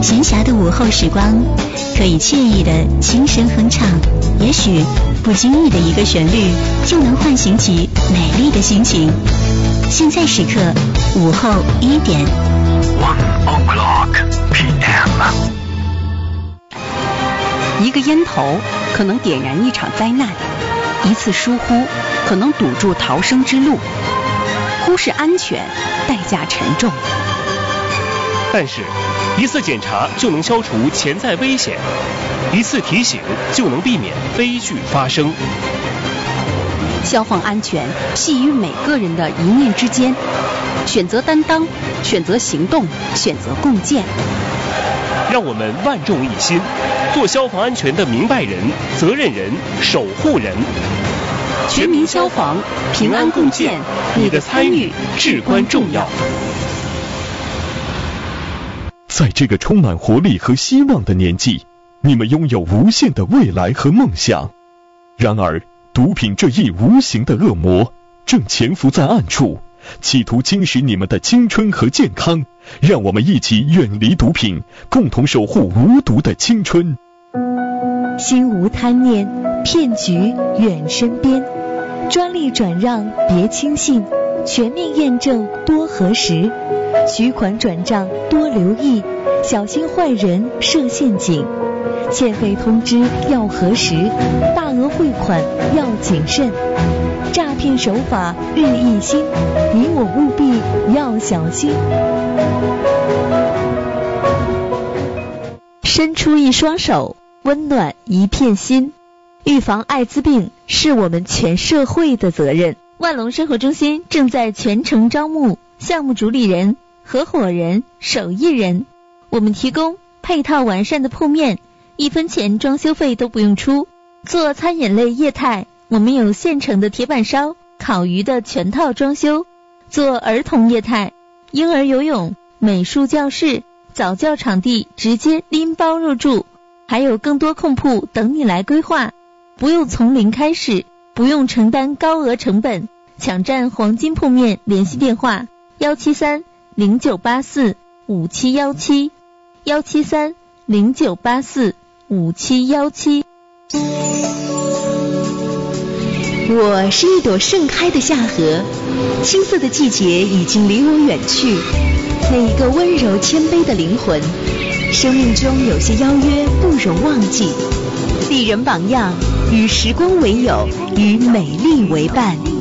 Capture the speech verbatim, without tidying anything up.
闲暇的午后时光，可以惬意的轻声哼唱，也许不经意的一个旋律，就能唤醒起美丽的心情。现在时刻，午后一点。 One o'clock P M。 一个烟头可能点燃一场灾难，一次疏忽可能堵住逃生之路。忽视安全，代价沉重。 但是，一次检查就能消除潜在危险，一次提醒就能避免悲剧发生。 消防安全系于每个人的一念之间，选择担当，选择行动，选择共建。 让我们万众一心，做消防安全的明白人、责任人、守护人。 全民消防，平安共建，你的参与至关重要。 在这个充满活力和希望的年纪，你们拥有无限的未来和梦想。然而，毒品这一无形的恶魔正潜伏在暗处，企图侵蚀你们的青春和健康。让我们一起远离毒品，共同守护无毒的青春。 心无贪念，骗局远身边。专利转让别轻信，全面验证多核实。取款转账多留意，小心坏人设陷阱。欠费通知要核实，大额汇款要谨慎。诈骗手法日益新，你我务必要小心。伸出一双手，温暖一片心。预防艾滋病是我们全社会的责任。万隆生活中心正在全程招募项目主理人、合伙人、手艺人，我们提供配套完善的铺面，一分钱装修费都不用出。做餐饮类业态，我们有现成的铁板烧、烤鱼的全套装修。做儿童业态，婴儿游泳、美术教室、早教场地直接拎包入住，还有更多空铺等你来规划。不用从零开始，不用承担高额成本，抢占黄金铺面。联系电话：幺七三零九八四五七幺七，幺七三零九八四五七幺七。 我是一朵盛开的夏荷，青涩的季节已经离我远去。那一个温柔谦卑的灵魂，生命中有些邀约不容忘记。丽人榜样，与时光为友，与美丽为伴。